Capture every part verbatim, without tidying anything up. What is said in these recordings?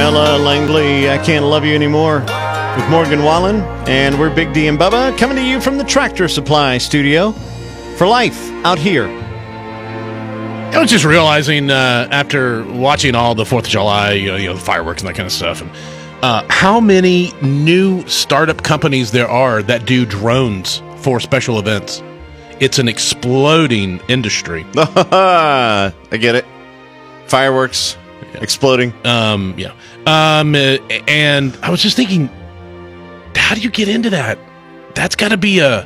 Ella Langley, I Can't Love You Anymore, with Morgan Wallen, and we're Big D and Bubba, coming to you from the Tractor Supply Studio for life out here. I was just realizing uh, after watching all the fourth of July, you know, you know, the fireworks and that kind of stuff, and uh, how many new startup companies there are that do drones for special events. It's an exploding industry. I get it. Fireworks, yeah. Exploding. Um, yeah. Um, uh, and I was just thinking, how do you get into that? That's got to be a...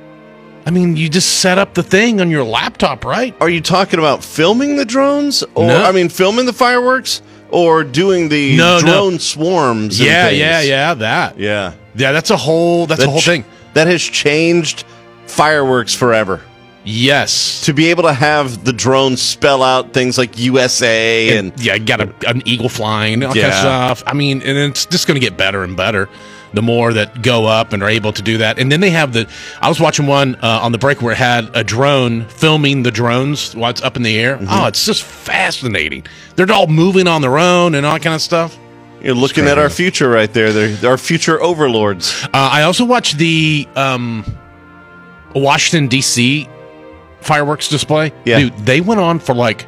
I mean, you just set up the thing on your laptop, right? Are you talking about filming the drones? Or, no. I mean, filming the fireworks? Or doing the no, drone no. swarms? And yeah, things? yeah, yeah, that. Yeah. Yeah, that's a whole, that's that a whole ch- thing. That has changed fireworks forever. Yes. To be able to have the drones spell out things like U S A and... and yeah, you got a, an eagle flying, all yeah. kind of stuff. I mean, and it's just going to get better and better the more that go up and are able to do that. And then they have the... I was watching one uh, on the break where it had a drone filming the drones while it's up in the air. Mm-hmm. Oh, it's just fascinating. They're all moving on their own and all that kind of stuff. You're looking at our future right there. They're our future overlords. Uh, I also watched the um, Washington, D C fireworks display. Yeah. Dude, they went on for like...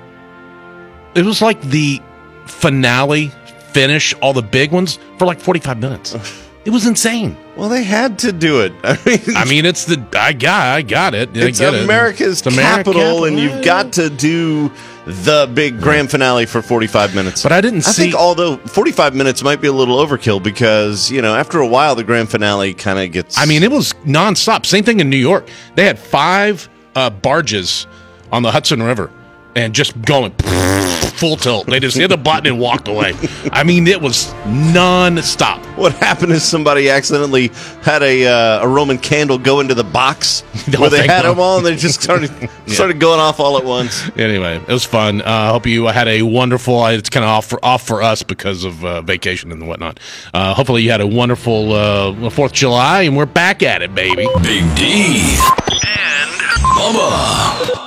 It was like the finale finish, all the big ones, for like forty-five minutes. It was insane. Well, they had to do it. I mean, I mean, it's the I got, I got it. I it's get America's it. It's capital, capital, and you've got to do the big grand finale for forty-five minutes. But I didn't I see. think although forty-five minutes might be a little overkill because you know after a while the grand finale kind of gets. I mean, it was nonstop. Same thing in New York. They had five uh, barges on the Hudson River and just going full tilt. They just hit a button and walked away. I mean, it was non-stop. What happened is somebody accidentally had a uh, a Roman candle go into the box The where they had went. them all, and they just started yeah. started going off all at once. Anyway, it was fun. I uh, hope you had a wonderful. It's kind of off for off for us because of uh, vacation and whatnot. Uh, hopefully, you had a wonderful uh, Fourth of July, and we're back at it, baby. Big D and Bubba.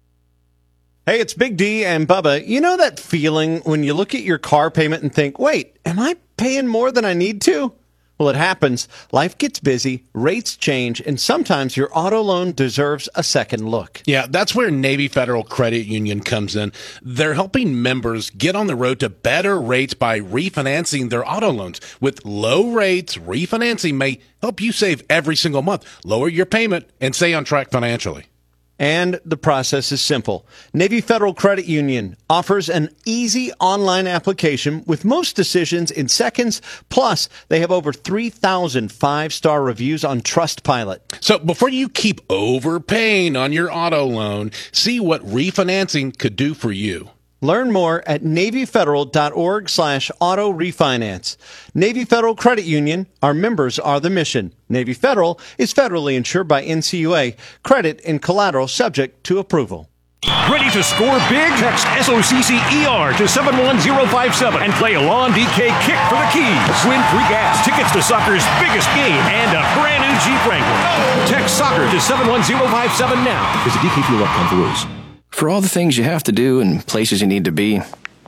Hey, it's Big D and Bubba. You know that feeling when you look at your car payment and think, wait, am I paying more than I need to? Well, it happens. Life gets busy, rates change, and sometimes your auto loan deserves a second look. Yeah, that's where Navy Federal Credit Union comes in. They're helping members get on the road to better rates by refinancing their auto loans. With low rates, refinancing may help you save every single month, lower your payment, and stay on track financially. And the process is simple. Navy Federal Credit Union offers an easy online application with most decisions in seconds. Plus, they have over three thousand five-star reviews on Trustpilot. So before you keep overpaying on your auto loan, see what refinancing could do for you. Learn more at NavyFederal.org slash auto refinance. Navy Federal Credit Union, our members are the mission. Navy Federal is federally insured by N C U A. Credit and collateral subject to approval. Ready to score big? Text S O C C E R to seven one zero five seven and play Lawn D K Kick for the keys. Win free gas, tickets to soccer's biggest game, and a brand new Jeep Wrangler. Text soccer to seven one zero five seven now. Visit D K fuel dot com for rules. For all the things you have to do and places you need to be,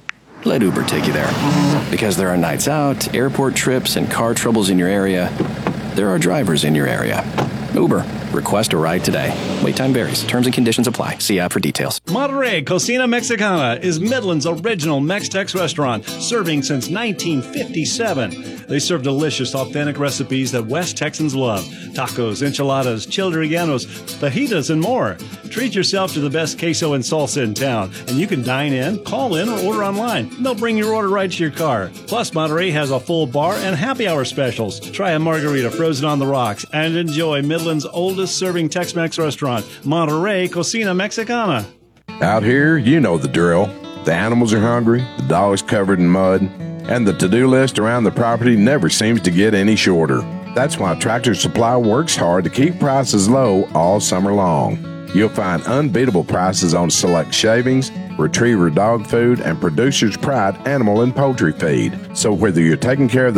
let Uber take you there. Because there are nights out, airport trips, and car troubles in your area, there are drivers in your area. Uber. Request a ride today. Wait time varies. Terms and conditions apply. See app for details. Monterey Cocina Mexicana is Midland's original Mex-Tex restaurant, serving since nineteen fifty-seven. They serve delicious, authentic recipes that West Texans love. Tacos, enchiladas, chili rellenos, fajitas, and more. Treat yourself to the best queso and salsa in town, and you can dine in, call in, or order online. They'll bring your order right to your car. Plus, Monterey has a full bar and happy hour specials. Try a margarita frozen on the rocks and enjoy Midland's oldest serving Tex-Mex restaurant, Monterey Cocina Mexicana. Out here, you know the drill. The animals are hungry, the dog's covered in mud, and the to-do list around the property never seems to get any shorter. That's why Tractor Supply works hard to keep prices low all summer long. You'll find unbeatable prices on select shavings, retriever dog food, and Producer's Pride animal and poultry feed. So whether you're taking care of the